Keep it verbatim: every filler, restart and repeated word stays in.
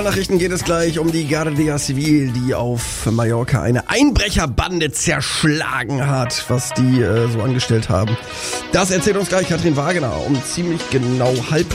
Nachrichten geht es gleich um die Guardia Civil, die auf Mallorca eine Einbrecherbande zerschlagen hat, was die äh, so angestellt haben. Das erzählt uns gleich Katrin Wagener um ziemlich genau halb